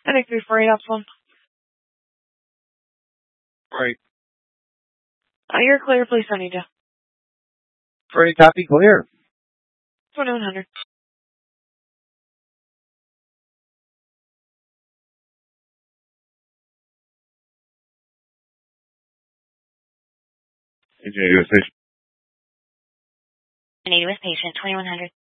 Headache 348 Epsilon. Right. You're clear, please, Sunnyda. Very copy, clear. 2100. AJ, U.S. Station. 80 with patient, 2100.